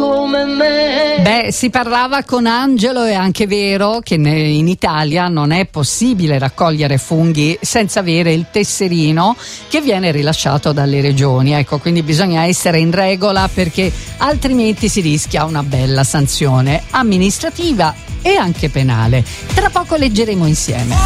come me. Beh, si parlava con Angelo, è anche vero che in Italia non è possibile raccogliere funghi senza avere il tesserino che viene rilasciato dalle regioni. Ecco, quindi bisogna essere in regola, perché altrimenti si rischia una bella sanzione amministrativa e anche penale. Tra poco leggeremo insieme.